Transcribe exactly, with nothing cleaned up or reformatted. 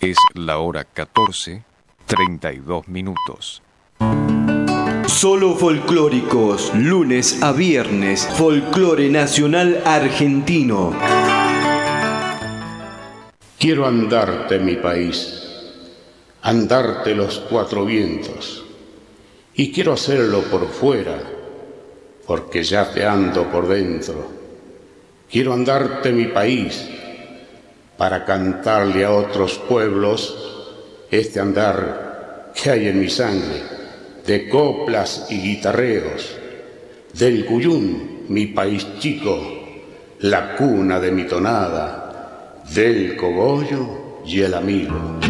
Es la hora catorce, treinta y dos minutos. Solo folclóricos, lunes a viernes, folclore nacional argentino. Quiero andarte mi país, andarte los cuatro vientos, y quiero hacerlo por fuera, porque ya te ando por dentro. Quiero andarte mi país, para cantarle a otros pueblos este andar que hay en mi sangre, de coplas y guitarreos, del Cuyún, mi país chico, la cuna de mi tonada, del cogollo y el amigo.